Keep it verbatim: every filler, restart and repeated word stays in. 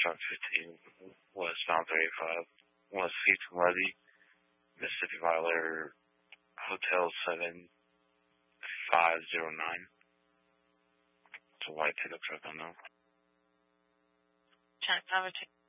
Truck fifteen, westbound thirty-five, West Seaton Levy, Mississippi Violator, Hotel seven five zero nine. It's a white pickup truck, I know. Check,